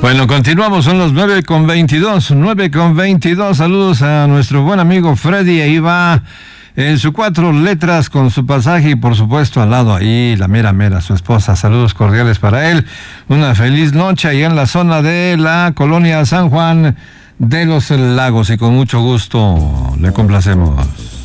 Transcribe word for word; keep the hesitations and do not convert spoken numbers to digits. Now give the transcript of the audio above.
Bueno, continuamos, son las nueve con veintidós, nueve con veintidós. Saludos a nuestro buen amigo Freddy. Ahí va en sus cuatro letras con su pasaje y por supuesto al lado ahí la mera mera, su esposa. Saludos cordiales para él. Una feliz noche ahí en la zona de la colonia San Juan de los Lagos y con mucho gusto le complacemos.